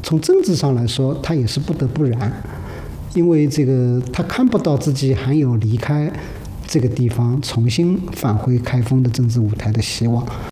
从政治上来说，他也是不得不然，因为这个他看不到自己还有离开这个地方重新返回开封的政治舞台的希望，